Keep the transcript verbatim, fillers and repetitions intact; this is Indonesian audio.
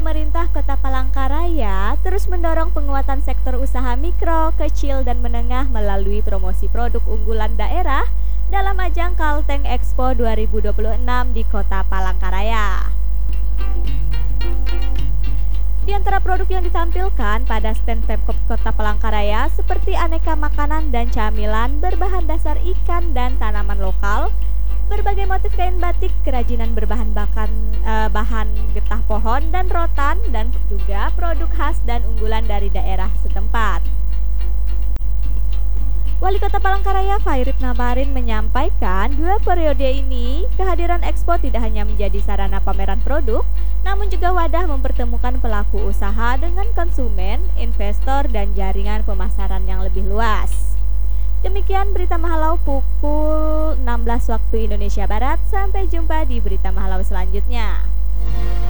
Pemerintah Kota Palangkaraya terus mendorong penguatan sektor usaha mikro, kecil, dan menengah melalui promosi produk unggulan daerah dalam ajang Kalteng Expo dua ribu dua puluh enam di Kota Palangkaraya. Di antara produk yang ditampilkan pada stand Pemkot Kota Palangkaraya seperti aneka makanan dan camilan berbahan dasar ikan dan tanaman lokal, berbagai motif kain batik, kerajinan berbahan bakan, eh, bahan getah pohon dan rotan, dan juga produk khas dan unggulan dari daerah setempat. Wali Kota Palangkaraya Fairip Nabarin menyampaikan dua periode ini kehadiran Expo tidak hanya menjadi sarana pameran produk, namun juga wadah mempertemukan pelaku usaha dengan konsumen, investor, dan jaringan pemasaran yang lebih luas. Demikian Berita Mahalau pukul enam belas waktu Indonesia Barat. Sampai jumpa di Berita Mahalau selanjutnya.